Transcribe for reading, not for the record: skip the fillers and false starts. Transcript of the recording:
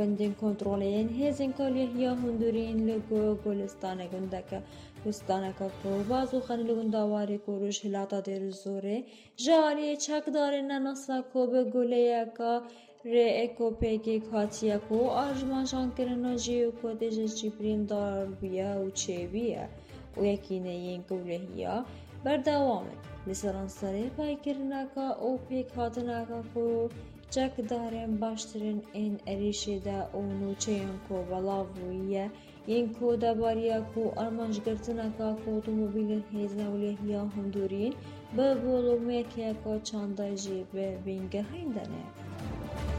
بندین کنترلین هزین کالیه یا هندورین لگو گلستان گندک گلستان کو بازو خانی لگنداواری کوروش هلاتا در زوره جاری چک داره نناسا کو به گلیه کا ر اکو پیکی کاتیا کو آجمان شانکرنا جیو کو دیجه جیبرین دار بیا و چه بیا و یکی نین گلیه بردوامه لیسانسری پایکرنا کا او پیک هاتنا کو چک دارن باشترین این اریشه دا اونو چیان کو بلاویه این کو دباریا کو آرمانج گرتنا کا کو اتومبیل هزنولی یا هندورین به بولومه که کا چاندای جیب بینگه هندنه